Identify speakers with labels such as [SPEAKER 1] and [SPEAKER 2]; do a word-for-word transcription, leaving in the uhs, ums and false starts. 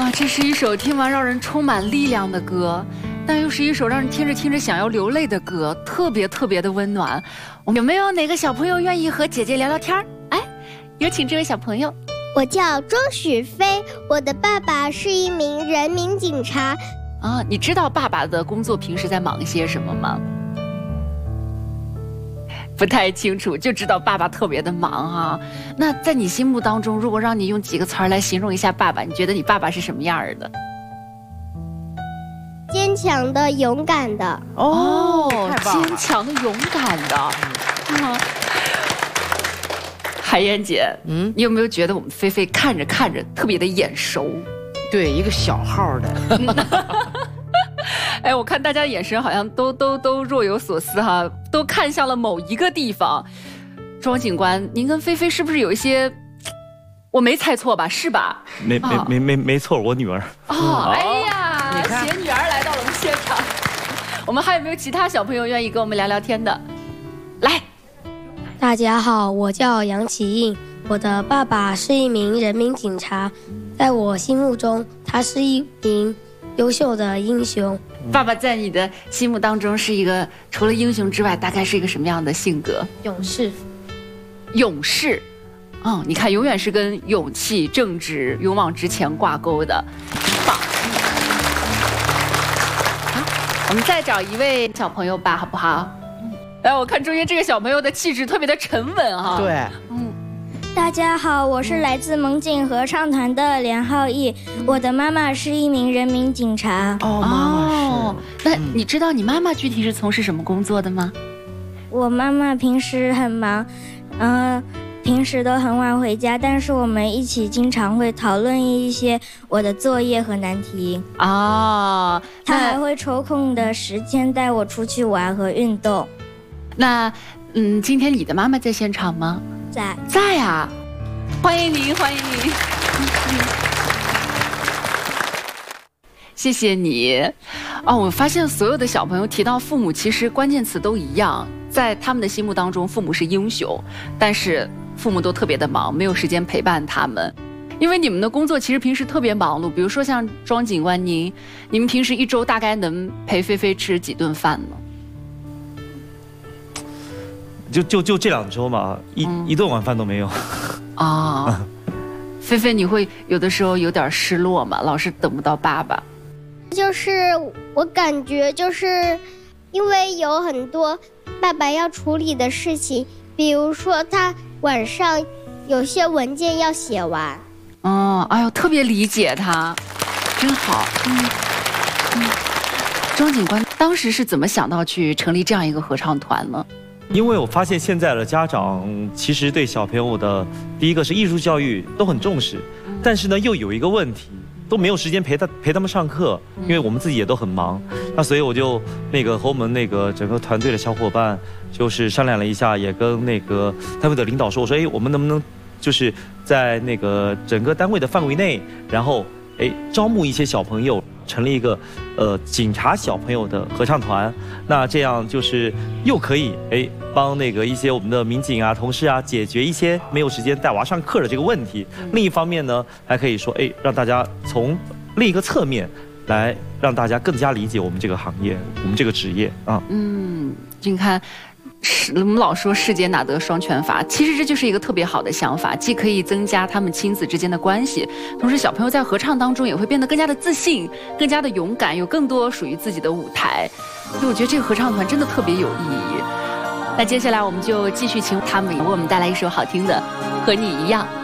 [SPEAKER 1] 啊，这是一首听完让人充满力量的歌，但又是一首让人听着听着想要流泪的歌，特别特别的温暖。有没有哪个小朋友愿意和姐姐聊聊天？哎，有请这位小朋友。
[SPEAKER 2] 我叫庄许飞，我的爸爸是一名人民警察。
[SPEAKER 1] 啊，你知道爸爸的工作平时在忙些什么吗？不太清楚，就知道爸爸特别的忙啊。那在你心目当中，如果让你用几个词儿来形容一下爸爸，你觉得你爸爸是什么样的？
[SPEAKER 2] 坚强的、勇敢的。
[SPEAKER 1] 哦，坚强的、勇敢的。啊，海燕姐，嗯，你有没有觉得我们菲菲看着看着特别的眼熟？
[SPEAKER 3] 对，一个小号的。
[SPEAKER 1] 哎，我看大家眼神好像都都都若有所思哈，都看向了某一个地方。庄警官，您跟菲菲是不是有一些？我没猜错吧？是吧？
[SPEAKER 4] 没没没没没错，我女儿。
[SPEAKER 1] 哦，哎呀，携女儿来到了我们现场。我们还有没有其他小朋友愿意跟我们聊聊天的？来，
[SPEAKER 5] 大家好，我叫杨启印，我的爸爸是一名人民警察，在我心目中，他是一名优秀的英雄。
[SPEAKER 1] 爸爸在你的心目当中是一个除了英雄之外，大概是一个什么样的性格？
[SPEAKER 5] 勇士。
[SPEAKER 1] 勇士，嗯，你看，永远是跟勇气、正直、勇往直前挂钩的，很棒。好，我们再找一位小朋友吧，好不好？来，我看中间这个小朋友的气质特别的沉稳哈。
[SPEAKER 3] 对，
[SPEAKER 1] 嗯。
[SPEAKER 6] 大家好，我是来自蒙警合唱团的连浩毅，我的妈妈是一名人民警察。
[SPEAKER 3] 哦，妈妈是。哦，
[SPEAKER 1] 那你知道你妈妈具体是从事什么工作的吗？
[SPEAKER 6] 我妈妈平时很忙，嗯、呃，平时都很晚回家，但是我们一起经常会讨论一些我的作业和难题。
[SPEAKER 1] 哦，
[SPEAKER 6] 她还会抽空的时间带我出去玩和运动。
[SPEAKER 1] 那，嗯，今天你的妈妈在现场吗？
[SPEAKER 6] 在
[SPEAKER 1] 在啊，欢迎您，欢迎您，谢谢你。哦，我发现所有的小朋友提到父母，其实关键词都一样，在他们的心目当中，父母是英雄，但是父母都特别的忙，没有时间陪伴他们。因为你们的工作其实平时特别忙碌，比如说像庄警官您，你们平时一周大概能陪菲菲吃几顿饭呢？
[SPEAKER 4] 就就就这两周嘛，一、嗯、一顿晚饭都没有。
[SPEAKER 1] 啊，菲菲，你会有的时候有点失落吗？老是等不到爸爸。
[SPEAKER 2] 就是我感觉就是因为有很多爸爸要处理的事情，比如说他晚上有些文件要写完。
[SPEAKER 1] 哦，哎呦，特别理解他，真好。嗯嗯。庄警官当时是怎么想到去成立这样一个合唱团呢？
[SPEAKER 4] 因为我发现现在的家长其实对小朋友的第一个是艺术教育都很重视，但是呢又有一个问题，都没有时间陪他陪他们上课，因为我们自己也都很忙。那所以我就那个和我们那个整个团队的小伙伴就是商量了一下，也跟那个单位的领导说，我说哎，我们能不能就是在那个整个单位的范围内，然后哎招募一些小朋友，成立一个呃警察小朋友的合唱团。那这样就是又可以哎帮那个一些我们的民警啊同事啊解决一些没有时间带娃上课的这个问题。另一方面呢，还可以说哎让大家从另一个侧面来让大家更加理解我们这个行业，我们这个职业啊。嗯，
[SPEAKER 1] 你看。是我们老说世间哪得双全法，其实这就是一个特别好的想法，既可以增加他们亲子之间的关系，同时小朋友在合唱当中也会变得更加的自信，更加的勇敢，有更多属于自己的舞台。所以我觉得这个合唱团真的特别有意义。那接下来我们就继续请他们为我们带来一首好听的《和你一样》。